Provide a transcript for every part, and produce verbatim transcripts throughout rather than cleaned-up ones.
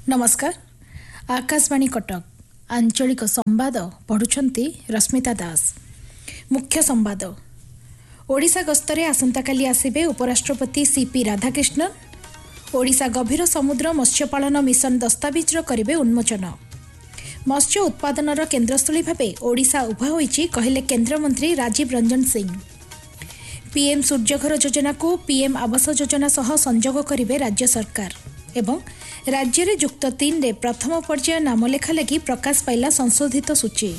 नमस्कार। आकाशवाणी कटक आंचलिक संवाद पढ़ुछंती रश्मिता दास। मुख्य संवाद। ओडिशा गस्तरे आसंताकाली आसिबे उपराष्ट्रपति सीपी राधाकृष्णन। ओडिशा गभीर समुद्र मत्स्यपालन मिशन दस्तावेज करिबे उन्मोचन। मत्स्य उत्पादनर केन्द्रस्थली भावे ओडिशा उभा होईची कहिले केन्द्रमंत्री राजीव रंजन सिंह। पीएम सूर्यघर योजना को पीएम आवास योजना सह संजोग करिबे राज्य सरकार। एवं राज्य रे जुक्त तीन रे प्रथम पर्याय नामलेखा लगी प्रकाश पाइला संशोधित सूची।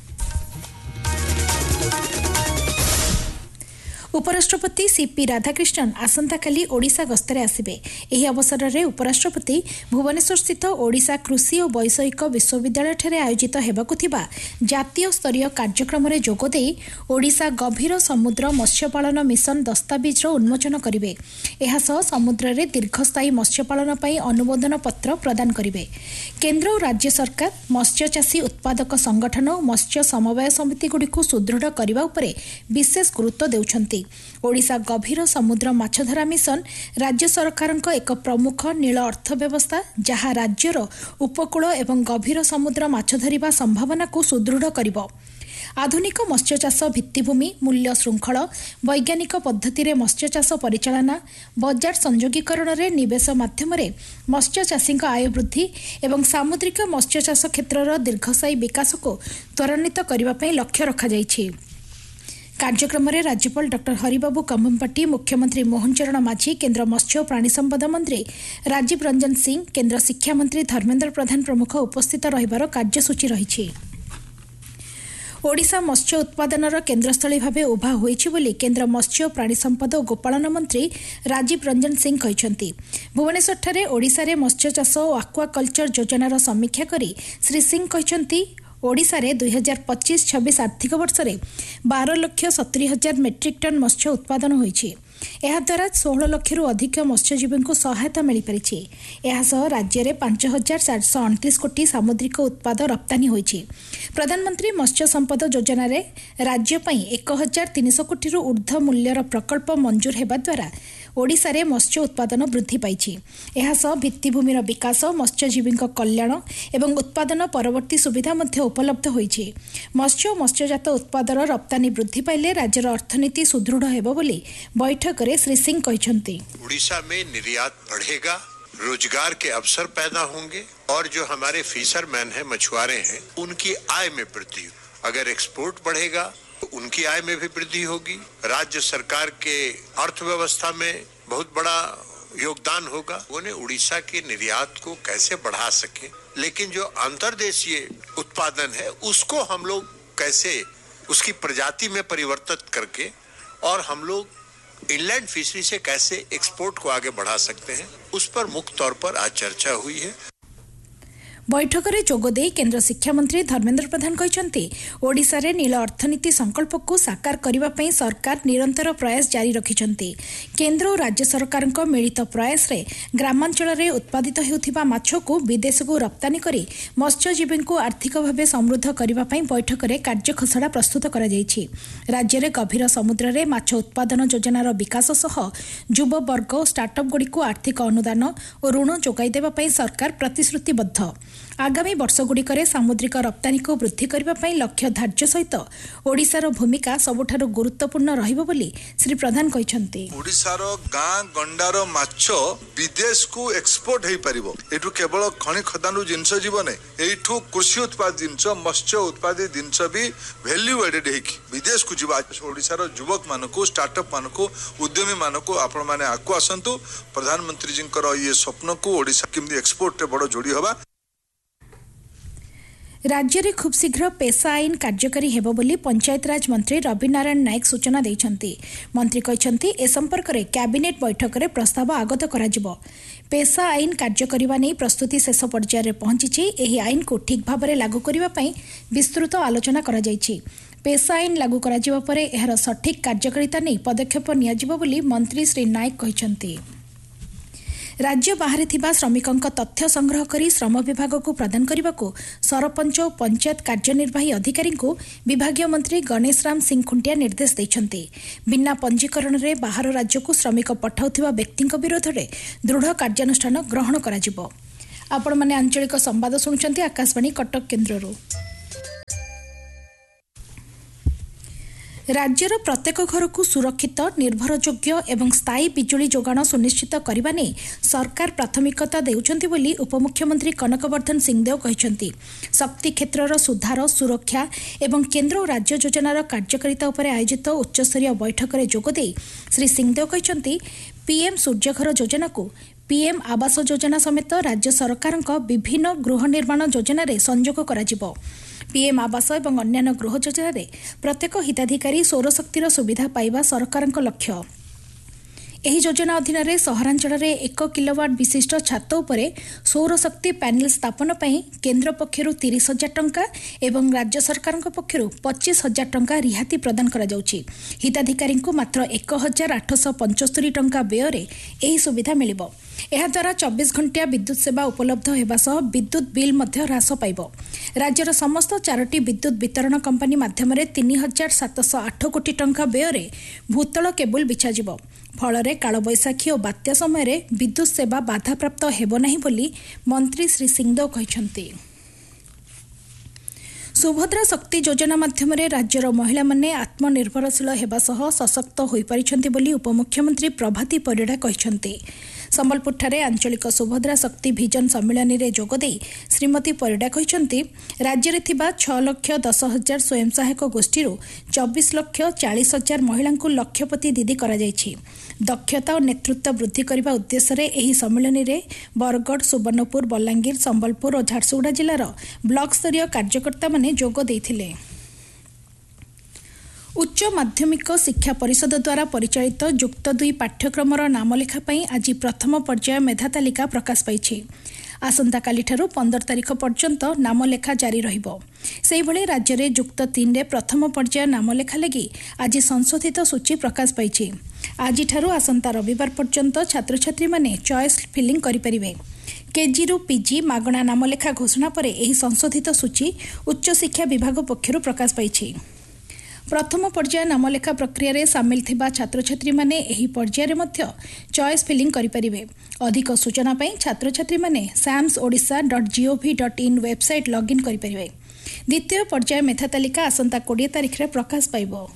उपराष्ट्रपति सीपी राधाकृष्णन आसंताकाली ओडिशा गस्तरे आसिबे। एही अवसर रे उपराष्ट्रपति भुवनेश्वर स्थित ओडिशा कृषि और वैषयिक विश्वविद्यालय ठारे आयोजित हेबाकु थिबा जातीय स्तरीय कार्यक्रम रे जोग देई ओडिशा गभीर समुद्र मत्स्यपालन मिशन दस्तावेज उन्मोचन करिवे। एहा सह समुद्र रे दीर्घस्थायी मत्स्यपालन पई अनुमोदन पत्र प्रदान करिवे। केंद्र और राज्य सरकार मत्स्यचाषी उत्पादक संगठन और मत्स्य समवाय समिति गुड़िक सुदृढ़ करने उपरे विशेष गुरुत्व देउछंती। ओडिशा गभीर समुद्र माछधरा मिशन राज्य सरकार एक प्रमुख नील अर्थव्यवस्था जहाँ राज्यर उपकूल एवं गभीर समुद्र माछ धरिबा संभावना को सुदृढ़ करिबो। आधुनिक मत्स्यचाष भित्तिभूमि मूल्य श्रृंखल वैज्ञानिक पद्धति रे मत्स्यचाष परिचालना बजार संयोगीकरण रे निवेश माध्यम रे मत्स्यचाषी आय वृद्धि एवं सामुद्रिक मत्स्यचाष क्षेत्रर दीर्घस्थायी विकास को त्वरान्वित करने पर लक्ष्य रखा जाइछि। कार्यक्रम में राज्यपाल डॉक्टर हरिबाबू कंभमपट्टी, मुख्यमंत्री मोहन चरण माझी, केन्द्र मत्स्य और प्राणी संपद मंत्री राजीव रंजन सिंह, केन्द्र शिक्षा मंत्री धर्मेन्द्र प्रधान प्रमुख उपस्थित रहिबार कार्यसूची रहिछि। ओडिशा मत्स्य उत्पादनर केन्द्रस्थली भावे उभा होईछि बोली केन्द्र मत्स्य और प्राणी संपद और गोपालन मंत्री राजीव रंजन सिंह कहिसंती। भुवनेश्वर ठारे ओडिशा रे मत्स्यचाष और आक्वाकल्चर योजनार समीक्षा करी श्री सिंह कहिसंती ओडिशा रे दुई हजार पच्चीस छब्बीस आर्थिक वर्ष रे बारह लक्ष सतुरी हजार मेट्रिक टन मत्स्य उत्पादन होईछि। एहा द्वारा सोलह लक्ष रु अधिक मत्स्यजीवी को सहायता मिल पारिछि। एहा सह राज्य रे पांच हजार चार सौ अड़तीस कोटी सामुद्रिक उत्पाद रप्तानी होईछि। प्रधानमंत्री मत्स्य संपद योजना रे राज्य पई एक हजार तीन सौ कोटी रु ऊर्ध्व मूल्यर प्रकल्प मंजूर हेबा द्वारा ओडिशा रे मत्स्य उत्पादन वृद्धि पाइछि। एहा सह भित्तिभूमिर विकास, मत्स्यजीवी कल्याण एवं उत्पादन परवर्ती सुविधा मध्य उपलब्ध होईछि। मत्स्य और मत्स्यजात उत्पादर रप्तानी वृद्धि पाइले राज्यर अर्थनीति सुदृढ़ हेबो बोली बैठक रे श्री सिंह कहिसंती। ओडिशा में निर्यात बढ़ेगा, रोजगार के अवसर पैदा होंगे और जो हमारे फिशरमैन हैं, मछुआरे हैं, उनकी आय में वृद्धि। अगर एक्सपोर्ट बढ़ेगा तो उनकी आय में भी वृद्धि होगी। राज्य सरकार के अर्थव्यवस्था में बहुत बड़ा योगदान होगा। उन्हें उड़ीसा के निर्यात को कैसे बढ़ा सके, लेकिन जो अंतर्देशीय उत्पादन है उसको हम लोग कैसे उसकी प्रजाति में परिवर्तित करके और हम लोग इनलैंड फिशरी से कैसे एक्सपोर्ट को आगे बढ़ा सकते हैं, उस पर मुख्य तौर पर आज चर्चा हुई है। बैठक में जोगदे केन्द्र शिक्षा मंत्री धर्मेन्द्र प्रधान कहते ओडिशा रे नील अर्थनीति संकल्प को साकार करने पर सरकार निरंतर प्रयास जारी रखिछंती। केन्द्र और राज्य सरकार मिलित प्रयास रे ग्रामांचल रे उत्पादित हेउथिबा माछ को विदेश को रप्तानी करी मत्स्यजीवी को आर्थिक भाव समृद्ध करने पर बैठक में कार्यखसड़ा प्रस्तुत करा जायछि। राज्य रे गभीर समुद्र रे माछ उत्पादन योजनार विकास सह युव वर्ग और स्टार्टअप गुड़ी को आर्थिक अनुदान और ऋण जोगाई देबा पई सरकार प्रतिश्रुतिबद्ध। आगामी वर्षगुड़िक सामुद्रिक रप्तानी को वृद्धि करने लक्ष्य धार्य सहित ओडिशार भूमिका सबुठारु गुरुत्वपूर्ण रहिबो बोली श्री प्रधान कहते। ओडिशार गाँ गंडार माछ विदेश को एक्सपोर्ट हो पारिबो। एठू केवल खनि खदानु जिनस जीवन एठू कृषि उत्पादित जिनस, मत्स्य उत्पादित जिनस भी वैल्यू एडेड हेकी विदेश को जीवा। ओडिशार युवक मानकु, स्टार्टअप मानकु, उद्यमी मानकु आपण माने आकु आसंतु। प्रधानमंत्री जींकर ये स्वप्न को ओडिशा केमदी एक्सपोर्ट रे बड़ जोड़ी हवा। राज्य में खूब शीघ्र पेसा आईन कार्यकारी हेबो बोली पंचायत राज मंत्री रवि नारायण नायक सूचना देइछंती। मंत्री कहते ए संपर्क में कैबिनेट बैठक में प्रस्ताव आगत करा। पेसा आईन कार्य करने नहीं प्रस्तुति शेष पर्यायर पहुंची। एही आईन को ठीक भाव में लागू करने विस्तृत आलोचना करा जायछि। पेसा आईन लागू करा जिबा परे एहार सठिक कार्यकारिता नहीं पदक्षेप नियाजिबो बोली मंत्री श्री नायक कहते। राज्य बाहर थिबा श्रमिकों तथ्य संग्रह करी श्रम विभाग को प्रदान करने को सरपंच और पंचायत कार्यनिर्वाही अधिकारी को विभागीय मंत्री गणेश राम सिंह खुंटिया निर्देश देइछन्ते। बिना पंजीकरण रे बाहर राज्य को श्रमिक पठाउथिबा व्यक्ति विरोध में दृढ़ कार्यानुष्ठान ग्रहण करा जिवो। आपण माने आंचलिक संवाद शुणुंट आकाशवाणी कटक केन्द्र। राज्यर प्रत्येक घर को सुरक्षित निर्भरयोग्य एवं स्थायी बिजुली जोगाण सुनिश्चित करने नहीं सरकार प्राथमिकता देउछंती बोली उपमुख्यमंत्री कनकवर्धन सिंहदेव कहते। शक्ति क्षेत्रर सुधार सुरक्षा एवं केन्द्र और राज्य योजनार कार्यकारिता उपर आयोजित उच्चस्तरीय बैठक में जोगदे श्री सिंहदेव कहते पीएम सूर्यघर योजना को पीएम आवास योजना समेत राज्य सरकार विभिन्न गृह निर्माण योजन संयोग कर पीएम आवास और अन्य गृह योजना प्रत्येक हिताधिकारी सौरशक्तिर सुविधा पाइबा सरकार लक्ष्य। ଏହି ଯୋଜନା ଅଧୀନରେ ସହରାଞ୍ଚଳରେ ଏକ କିଲୋୱାଟ ବିଶିଷ୍ଟ ଛାତ ଉପରେ ସୌରଶକ୍ତି ପ୍ୟାନେଲ ସ୍ଥାପନ ପାଇଁ କେନ୍ଦ୍ର ପକ୍ଷରୁ ତିରିଶ ହଜାର ଟଙ୍କା ଏବଂ ରାଜ୍ୟ ସରକାରଙ୍କ ପକ୍ଷରୁ ପଚିଶ ହଜାର ଟଙ୍କା ରିହାତି ପ୍ରଦାନ କରାଯାଉଛି। ହିତାଧିକାରୀଙ୍କୁ ମାତ୍ର ଏକ ହଜାର ଆଠଶହ ପଞ୍ଚସ୍ତରୀ ଟଙ୍କା ବ୍ୟୟରେ ଏହି ସୁବିଧା ମିଳିବ। ଏହାଦ୍ୱାରା ଚବିଶ ଘଣ୍ଟିଆ ବିଦ୍ୟୁତ୍ ସେବା ଉପଲବ୍ଧ ହେବା ସହ ବିଦ୍ୟୁତ୍ ବିଲ୍ ମଧ୍ୟ ହ୍ରାସ ପାଇବ। ରାଜ୍ୟର ସମସ୍ତ ଚାରୋଟି ବିଦ୍ୟୁତ୍ ବିତରଣ କମ୍ପାନୀ ମାଧ୍ୟମରେ ତିନି ହଜାର ସାତଶହ ଆଠ କୋଟି ଟଙ୍କା ବ୍ୟୟରେ ଭୂତଳ କେବୁଲ ବିଛାଯିବ। ଫଳରେ କାଳବୈଶାଖୀ ଓ ବାତ୍ୟା ସମୟରେ ବିଦ୍ୟୁତ୍ ସେବା ବାଧାପ୍ରାପ୍ତ ହେବ ନାହିଁ ବୋଲି ମନ୍ତ୍ରୀ ଶ୍ରୀ ସିଂହଦେଓ କହିଛନ୍ତି। ସୁଭଦ୍ରା ଶକ୍ତି ଯୋଜନା ମାଧ୍ୟମରେ ରାଜ୍ୟର ମହିଳାମାନେ ଆତ୍ମନିର୍ଭରଶୀଳ ହେବା ସହ ସଶକ୍ତ ହୋଇପାରିଛନ୍ତି ବୋଲି ଉପମୁଖ୍ୟମନ୍ତ୍ରୀ ପ୍ରଭାତୀ ପରିଡ଼ା କହିଛନ୍ତି। ସମ୍ବଲପୁରଠାରେ ଆଞ୍ଚଳିକ ସୁଭଦ୍ରା ଶକ୍ତି ଭିଜନ ସମ୍ମିଳନୀରେ ଯୋଗଦେଇ ଶ୍ରୀମତୀ ପରିଡ଼ା କହିଛନ୍ତି ରାଜ୍ୟରେ ଥିବା ଛଅ ଲକ୍ଷ ଦଶ ହଜାର ସ୍ୱୟଂ ସହାୟକ ଗୋଷ୍ଠୀରୁ ଚବିଶ ଲକ୍ଷ ଚାଳିଶ ହଜାର ମହିଳାଙ୍କୁ ଲକ୍ଷପତି ଦିଦି କରାଯାଇଛି। ଦକ୍ଷତା ଓ ନେତୃତ୍ୱ ବୃଦ୍ଧି କରିବା ଉଦ୍ଦେଶ୍ୟରେ ଏହି ସମ୍ମିଳନୀରେ ବରଗଡ଼ ସୁବର୍ଣ୍ଣପୁର ବଲାଙ୍ଗୀର ସମ୍ବଲପୁର ଓ ଝାରସୁଗୁଡ଼ା ଜିଲ୍ଲାର ବ୍ଲକସ୍ତରୀୟ କାର୍ଯ୍ୟକର୍ତ୍ତାମାନେ ଯୋଗ ଦେଇଥିଲେ। उच्च माध्यमिक शिक्षा परिषद द्वारा परिचालित युक्त दुई पाठ्यक्रमर नामलेखा पर आज प्रथम पर्याय मेधा तालिका प्रकाश पाई। आसंता कालीठारु पंदर तारिख पर्यंत नामलेखा जारी रहिबो। सेहिभଳି राज्य युक्त तीन रे प्रथम पर्याय नामलेखा लगी आज संशोधित सूची प्रकाश पाई। आज आसंता रविवार पर्यंत छात्र छात्री माने चॉइस फिलिंग करि परिबे। केजी रु पीजी मागणा नामलेखा घोषणा पर एही संशोधित सूची उच्च शिक्षा विभाग पक्षरु प्रकाश पाई। प्रथम पर्याय नामलेखा प्रक्रिया सामिल थिबा छात्र छात्री माने एही पर्याय मध्य चॉइस फिलिंग करि परिबे। अधिक सूचना पई छात्र छात्री माने Sam's Odisha dot gov dot in website login करि परिबे। द्वितीय पर्याय मेधा तालिका आसंता बीस तारिख रे प्रकाश पाइबो।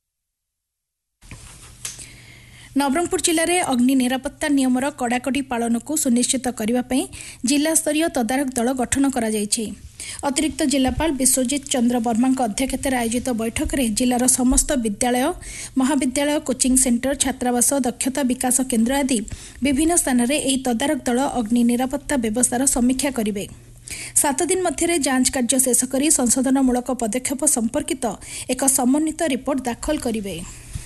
नवरंगपुर जिले में अग्नि निरापत्ता नियमर कड़ाकड़ी पालन को सुनिश्चित करने जिला स्तरीय तदारख दल गठन करा जायछि। अतिरिक्त जिलापाल विश्वजीत चंद्र वर्मा अध्यक्षतार आयोजित बैठक में जिलार समस्त विद्यालय महाविद्यालय कोचिंग सेंटर छात्रावास दक्षता विकास केन्द्र आदि विभिन्न स्थान में यह तदारख दल अग्नि निरापत्ता व्यवस्थार समीक्षा करेंगे। सात दिन मध्य जांच कार्य शेष कर संशोधनमूलक पदक्षेप संपर्कित एक समन्वित रिपोर्ट दाखल करेंगे।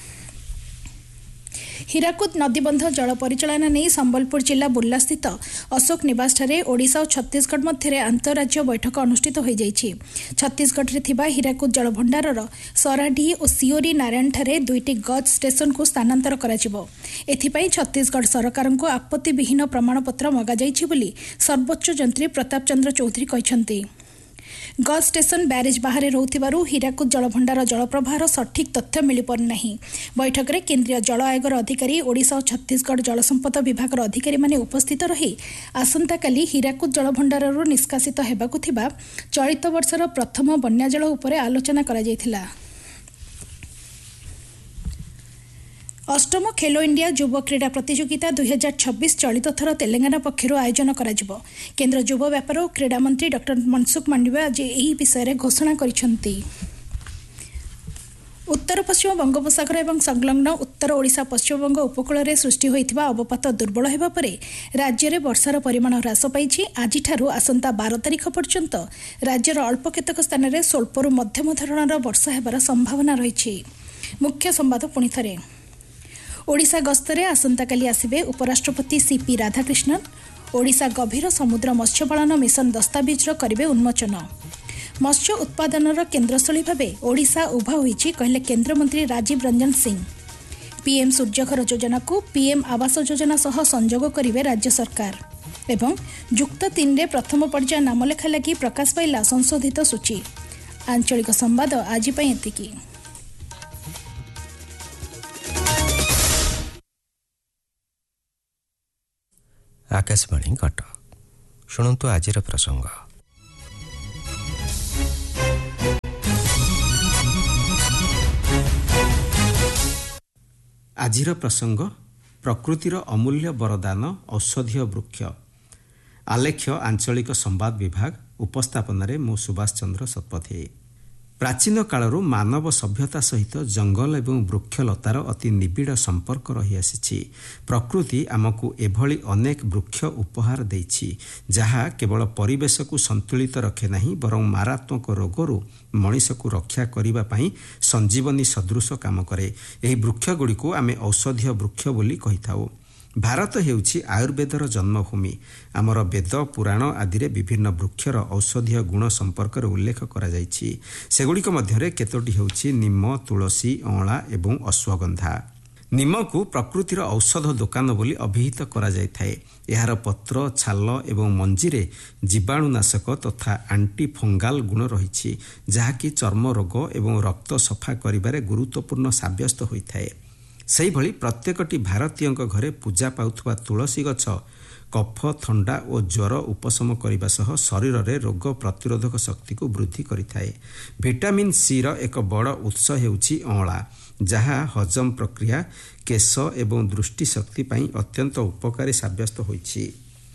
हीराकुद नदीबंध जल परिचालन नहीं संबलपुर जिला बुर्ला स्थित अशोक निवास ठारे ओडिशा और छत्तीसगढ़ मध्य अंतरराज्य बैठक अनुष्ठित हो जाइछि। छत्तीसगढ़ रे थिबा हीराकुद जल भंडारर सराढी और सियोरी नारायण ठारे दुईटी गज स्टेशन को स्थानांतर कराजिबो। एथिपाई छत्तीसगढ़ सरकार को आपत्ति विहीन प्रमाणपत्र मगा जाइछि बोली सर्वोच्च जंत्री प्रताप चंद्र चौधरी कहछन्ती। गज स्टेशन ब्यारेज बाहर रोथिबारु हीराकुद जलभंडार जलप्रवाहर सठिक तथ्य मिल पारना। बैठक में केंद्रीय जल आयोगर अधिकारी ओडिशा और छत्तीसगढ़ जलसंपद विभाग अधिकारी माने उपस्थित रही आसंता काली हीराकुद जलभंडाररू निष्कासित हेबाकु थिबा चलित वर्षर प्रथम बन्या जल उपरे आलोचना करा जायथिला। अष्टम खेलो इंडिया युव क्रीड़ा प्रतियोगिता दुई हजार छब्बीस चलित थर तेलंगाना पक्षर आयोजन करा। केन्द्र युव व्यापार और क्रीड़ा मंत्री डॉक्टर मनसुख मांडविया आज यही विषय में घोषणा करिसेंती। उत्तर पश्चिम बंगोपसागर एवं संलग्न उत्तर ओडिशा पश्चिमबंग उपकूल में सृष्टि होइथिबा अवपात दुर्बल हेबा परे राज्य में वर्षार परिमाण ह्रास पाइछि। आज आसंता बारह तारिख पर्यंत राज्यर अल्प केतक स्थान में स्वल्परू मध्यम धरणर वर्षा हेबार संभावना रही। मुख्य संवाद पुणी थरे ओडिशा गस्तरे आसंता काली आसिबे उपराष्ट्रपति सीपी राधाकृष्णन। ओडिशा गभीर समुद्र मत्स्यपालन मिशन दस्तावेजर करिबे उन्मोचन। मत्स्य उत्पादनर केन्द्रस्थली भावे ओडिशा उभा होइछि कहले केन्द्रमंत्री राजीव रंजन सिंह। पीएम सूर्यघर योजना को पीएम आवास योजना सह संयोग करिबे राज्य सरकार। एवं युक्त तीन रे प्रथम पर्याय नामलेखा लगी प्रकाश पाइला संशोधित सूची। आंचलिक संवाद आज पई एतिकी। आकाशवाणी कटक। ଶୁଣନ୍ତୁ ଆଜିର ପ୍ରସଙ୍ଗ। ଆଜିର ପ୍ରସଙ୍ଗ ପ୍ରକୃତିର ଅମୂଲ୍ୟ ବରଦାନ ଔଷଧୀୟ ବୃକ୍ଷ। ଆଲେଖ୍ୟ ଆଞ୍ଚଳିକ ସମ୍ବାଦ ବିଭାଗ, ଉପସ୍ଥାପନାରେ ମୁଁ ସୁଭାଷ ଚନ୍ଦ୍ର ଶତପଥୀ। ପ୍ରାଚୀନ କାଳରୁ ମାନବ ସଭ୍ୟତା ସହିତ ଜଙ୍ଗଲ ଏବଂ ବୃକ୍ଷଲତାର ଅତି ନିବିଡ଼ ସମ୍ପର୍କ ରହିଆସିଛି। ପ୍ରକୃତି ଆମକୁ ଏଭଳି ଅନେକ ବୃକ୍ଷ ଉପହାର ଦେଇଛି, ଯାହା କେବଳ ପରିବେଶକୁ ସନ୍ତୁଳିତ ରଖେ ନାହିଁ, ବରଂ ମାରାତ୍ମକ ରୋଗରୁ ମଣିଷକୁ ରକ୍ଷା କରିବା ପାଇଁ ସଞ୍ଜୀବନୀ ସଦୃଶ କାମ କରେ। ଏହି ବୃକ୍ଷଗୁଡ଼ିକୁ ଆମେ ଔଷଧୀୟ ବୃକ୍ଷ ବୋଲି କହିଥାଉ। ଭାରତ ହେଉଛି ଆୟୁର୍ବେଦର ଜନ୍ମଭୂମି। ଆମର ବେଦ, ପୁରାଣ ଆଦିରେ ବିଭିନ୍ନ ବୃକ୍ଷର ଔଷଧୀୟ ଗୁଣ ସମ୍ପର୍କରେ ଉଲ୍ଲେଖ କରାଯାଇଛି। ସେଗୁଡ଼ିକ ମଧ୍ୟରେ କେତୋଟି ହେଉଛି ନିମ, ତୁଳସୀ, ଅଁଳା ଏବଂ ଅଶ୍ୱଗନ୍ଧା। ନିମକୁ ପ୍ରକୃତିର ଔଷଧ ଦୋକାନ ବୋଲି ଅଭିହିତ କରାଯାଇଥାଏ। ଏହାର ପତ୍ର, ଛାଲ ଏବଂ ମଞ୍ଜିରେ ଜୀବାଣୁନାଶକ ତଥା ଆଣ୍ଟି ଫଙ୍ଗାଲ ଗୁଣ ରହିଛି, ଯାହାକି ଚର୍ମ ରୋଗ ଏବଂ ରକ୍ତ ସଫା କରିବାରେ ଗୁରୁତ୍ୱପୂର୍ଣ୍ଣ ସାବ୍ୟସ୍ତ ହୋଇଥାଏ। ସେହିଭଳି ପ୍ରତ୍ୟେକଟି ଭାରତୀୟଙ୍କ ଘରେ ପୂଜା ପାଉଥିବା ତୁଳସୀ ଗଛ କଫ, ଥଣ୍ଡା ଓ ଜ୍ୱର ଉପଶମ କରିବା ସହ ଶରୀରରେ ରୋଗ ପ୍ରତିରୋଧକ ଶକ୍ତିକୁ ବୃଦ୍ଧି କରିଥାଏ। ଭିଟାମିନ୍ ସିର ଏକ ବଡ଼ ଉତ୍ସ ହେଉଛି ଅଁଳା, ଯାହା ହଜମ ପ୍ରକ୍ରିୟା, କେଶ ଏବଂ ଦୃଷ୍ଟିଶକ୍ତି ପାଇଁ ଅତ୍ୟନ୍ତ ଉପକାରୀ ସାବ୍ୟସ୍ତ ହୋଇଛି।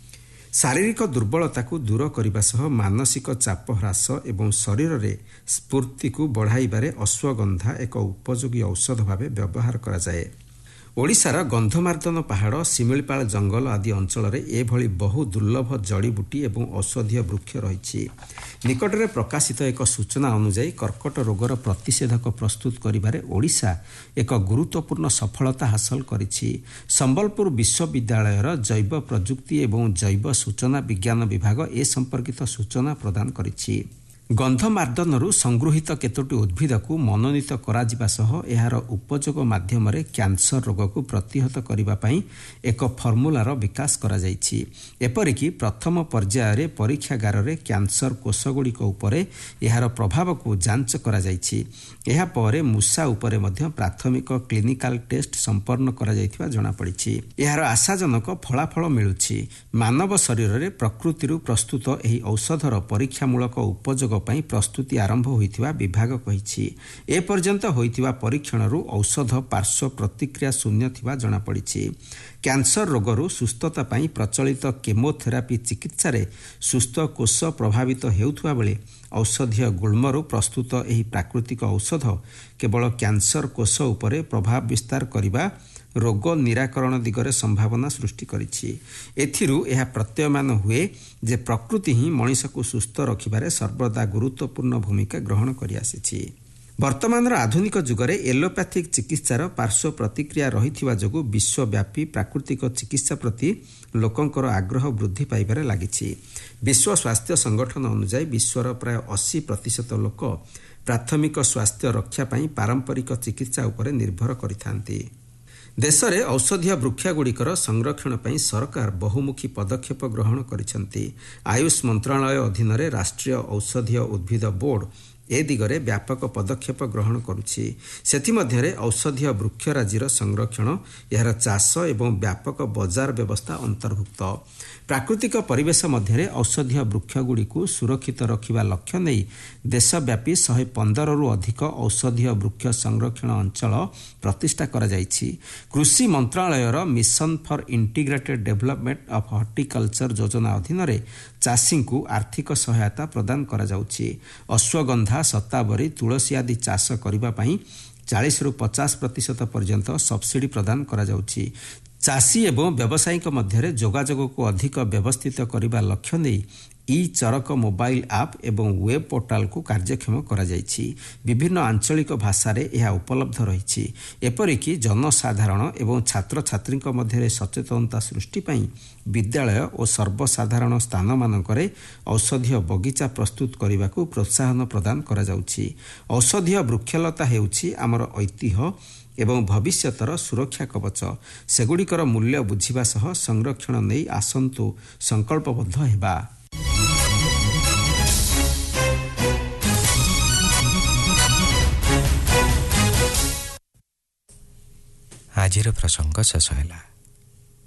ଶାରୀରିକ ଦୁର୍ବଳତାକୁ ଦୂର କରିବା ସହ ମାନସିକ ଚାପ ହ୍ରାସ ଏବଂ ଶରୀରରେ ସ୍ଫୂର୍ତ୍ତିକୁ ବଢ଼ାଇବାରେ ଅଶ୍ୱଗନ୍ଧା ଏକ ଉପଯୋଗୀ ଔଷଧ ଭାବେ ବ୍ୟବହାର କରାଯାଏ। ଓଡ଼ିଶାର ଗନ୍ଧମାର୍ଦ୍ଦନ ପାହାଡ଼, ଶିମିଳିପାଳ ଜଙ୍ଗଲ ଆଦି ଅଞ୍ଚଳରେ ଏଭଳି ବହୁ ଦୁର୍ଲଭ ଜଡ଼ିବୁଟି ଏବଂ ଔଷଧୀୟ ବୃକ୍ଷ ରହିଛି। ନିକଟରେ ପ୍ରକାଶିତ ଏକ ସୂଚନା ଅନୁଯାୟୀ କର୍କଟ ରୋଗର ପ୍ରତିଷେଧକ ପ୍ରସ୍ତୁତ କରିବାରେ ଓଡ଼ିଶା ଏକ ଗୁରୁତ୍ୱପୂର୍ଣ୍ଣ ସଫଳତା ହାସଲ କରିଛି। ସମ୍ବଲପୁର ବିଶ୍ୱବିଦ୍ୟାଳୟର ଜୈବ ପ୍ରଯୁକ୍ତି ଏବଂ ଜୈବ ସୂଚନା ବିଜ୍ଞାନ ବିଭାଗ ଏ ସମ୍ପର୍କିତ ସୂଚନା ପ୍ରଦାନ କରିଛି। ଗନ୍ଧମାର୍ଦ୍ଦନରୁ ସଂଗୃହୀତ କେତୋଟି ଉଦ୍ଭିଦକୁ ମନୋନୀତ କରାଯିବା ସହ ଏହାର ଉପଯୋଗ ମାଧ୍ୟମରେ କ୍ୟାନ୍ସର ରୋଗକୁ ପ୍ରତିହତ କରିବା ପାଇଁ ଏକ ଫର୍ମୁଲାର ବିକାଶ କରାଯାଇଛି। ଏପରିକି ପ୍ରଥମ ପର୍ଯ୍ୟାୟରେ ପରୀକ୍ଷାଗାରରେ କ୍ୟାନ୍ସର କୋଷଗୁଡ଼ିକ ଉପରେ ଏହାର ପ୍ରଭାବକୁ ଯାଞ୍ଚ କରାଯାଇଛି। ଏହାପରେ ମୂଷା ଉପରେ ମଧ୍ୟ ପ୍ରାଥମିକ କ୍ଲିନିକାଲ ଟେଷ୍ଟ ସମ୍ପନ୍ନ କରାଯାଇଥିବା ଜଣାପଡ଼ିଛି। ଏହାର ଆଶାଜନକ ଫଳାଫଳ ମିଳୁଛି। ମାନବ ଶରୀରରେ ପ୍ରକୃତିରୁ ପ୍ରସ୍ତୁତ ଏହି ଔଷଧର ପରୀକ୍ଷାମୂଳକ ଉପଯୋଗ ପାଇଁ ପ୍ରସ୍ତୁତି ଆରମ୍ଭ ହୋଇଥିବା ବିଭାଗ କହିଛି। ଏପର୍ଯ୍ୟନ୍ତ ହୋଇଥିବା ପରୀକ୍ଷଣରୁ ଔଷଧ ପାର୍ଶ୍ୱ ପ୍ରତିକ୍ରିୟା ଶୂନ୍ୟ ଥିବା ଜଣାପଡ଼ିଛି। କ୍ୟାନ୍ସର ରୋଗରୁ ସୁସ୍ଥତା ପାଇଁ ପ୍ରଚଳିତ କେମୋଥେରାପି ଚିକିତ୍ସାରେ ସୁସ୍ଥ କୋଷ ପ୍ରଭାବିତ ହେଉଥିବା ବେଳେ ଔଷଧୀୟ ଗୁଳ୍ମରୁ ପ୍ରସ୍ତୁତ ଏହି ପ୍ରାକୃତିକ ଔଷଧ କେବଳ କ୍ୟାନ୍ସର କୋଷ ଉପରେ ପ୍ରଭାବ ବିସ୍ତାର କରିବା ରୋଗ ନିରାକରଣ ଦିଗରେ ସମ୍ଭାବନା ସୃଷ୍ଟି କରିଛି। ଏଥିରୁ ଏହା ପ୍ରତୀୟମାନ ହୁଏ ଯେ ପ୍ରକୃତି ହିଁ ମଣିଷକୁ ସୁସ୍ଥ ରଖିବାରେ ସର୍ବଦା ଗୁରୁତ୍ୱପୂର୍ଣ୍ଣ ଭୂମିକା ଗ୍ରହଣ କରିଆସିଛି। ବର୍ତ୍ତମାନର ଆଧୁନିକ ଯୁଗରେ ଏଲୋପାଥିକ ଚିକିତ୍ସାର ପାର୍ଶ୍ୱ ପ୍ରତିକ୍ରିୟା ରହିଥିବା ଯୋଗୁଁ ବିଶ୍ୱବ୍ୟାପୀ ପ୍ରାକୃତିକ ଚିକିତ୍ସା ପ୍ରତି ଲୋକଙ୍କର ଆଗ୍ରହ ବୃଦ୍ଧି ପାଇବାରେ ଲାଗିଛି। ବିଶ୍ୱ ସ୍ୱାସ୍ଥ୍ୟ ସଂଗଠନ ଅନୁଯାୟୀ ବିଶ୍ୱର ପ୍ରାୟ ଅଶୀ ପ୍ରତିଶତ ଲୋକ ପ୍ରାଥମିକ ସ୍ୱାସ୍ଥ୍ୟ ରକ୍ଷା ପାଇଁ ପାରମ୍ପରିକ ଚିକିତ୍ସା ଉପରେ ନିର୍ଭର କରିଥାନ୍ତି। ଦେଶରେ ଔଷଧୀୟ ବୃକ୍ଷଗୁଡ଼ିକର ସଂରକ୍ଷଣ ପାଇଁ ସରକାର ବହୁମୁଖୀ ପଦକ୍ଷେପ ଗ୍ରହଣ କରିଛନ୍ତି। ଆୟୁଷ ମନ୍ତ୍ରଣାଳୟ ଅଧୀନରେ ରାଷ୍ଟ୍ରୀୟ ଔଷଧୀୟ ଉଦ୍ଭିଦ ବୋର୍ଡ ଏ ଦିଗରେ ବ୍ୟାପକ ପଦକ୍ଷେପ ଗ୍ରହଣ କରୁଛି। ସେଥିମଧ୍ୟରେ ଔଷଧୀୟ ବୃକ୍ଷରାଜିର ସଂରକ୍ଷଣ, ଏହାର ଚାଷ ଏବଂ ବ୍ୟାପକ ବଜାର ବ୍ୟବସ୍ଥା ଅନ୍ତର୍ଭୁକ୍ତ। ପ୍ରାକୃତିକ ପରିବେଶ ମଧ୍ୟରେ ଔଷଧୀୟ ବୃକ୍ଷଗୁଡ଼ିକୁ ସୁରକ୍ଷିତ ରଖିବା ଲକ୍ଷ୍ୟ ନେଇ ଦେଶବ୍ୟାପୀ ଶହେ ପନ୍ଦରରୁ ଅଧିକ ଔଷଧୀୟ ବୃକ୍ଷ ସଂରକ୍ଷଣ ଅଞ୍ଚଳ ପ୍ରତିଷ୍ଠା କରାଯାଇଛି। କୃଷି ମନ୍ତ୍ରଣାଳୟର mission for integrated development of horticulture ଯୋଜନା ଅଧୀନରେ ଚାଷୀଙ୍କୁ ଆର୍ଥିକ ସହାୟତା ପ୍ରଦାନ କରାଯାଉଛି। ଅଶ୍ୱଗନ୍ଧା, ଶତାବରୀ, ତୁଳସୀ ଆଦି ଚାଷ କରିବା ପାଇଁ ଚାଳିଶରୁ ପଚାଶ ପ୍ରତିଶତ ପର୍ଯ୍ୟନ୍ତ ସବସିଡି ପ୍ରଦାନ କରାଯାଉଛି। ଚାଷୀ ଏବଂ ବ୍ୟବସାୟୀଙ୍କ ମଧ୍ୟରେ ଯୋଗାଯୋଗକୁ ଅଧିକ ବ୍ୟବସ୍ଥିତ କରିବା ଲକ୍ଷ୍ୟ ନେଇ ଇ ଚରକ ମୋବାଇଲ ଆପ୍ ଏବଂ ୱେବ୍ ପୋର୍ଟାଲକୁ କାର୍ଯ୍ୟକ୍ଷମ କରାଯାଇଛି। ବିଭିନ୍ନ ଆଞ୍ଚଳିକ ଭାଷାରେ ଏହା ଉପଲବ୍ଧ ରହିଛି। ଏପରିକି ଜନସାଧାରଣ ଏବଂ ଛାତ୍ରଛାତ୍ରୀଙ୍କ ମଧ୍ୟରେ ସଚେତନତା ସୃଷ୍ଟି ପାଇଁ ବିଦ୍ୟାଳୟ ଓ ସର୍ବସାଧାରଣ ସ୍ଥାନମାନଙ୍କରେ ଔଷଧୀୟ ବଗିଚା ପ୍ରସ୍ତୁତ କରିବାକୁ ପ୍ରୋତ୍ସାହନ ପ୍ରଦାନ କରାଯାଉଛି। ଔଷଧୀୟ ବୃକ୍ଷଲତା ହେଉଛି ଆମର ଐତିହ୍ୟ ଏବଂ ଭବିଷ୍ୟତର ସୁରକ୍ଷା କବଚ। ସେଗୁଡ଼ିକର ମୂଲ୍ୟ ବୁଝିବା ସହ ସଂରକ୍ଷଣ ନେଇ ଆସନ୍ତୁ ସଂକଳ୍ପବଦ୍ଧ ହେବା। ଆଜିର ପ୍ରସଙ୍ଗ ଶେଷ ହେଲା।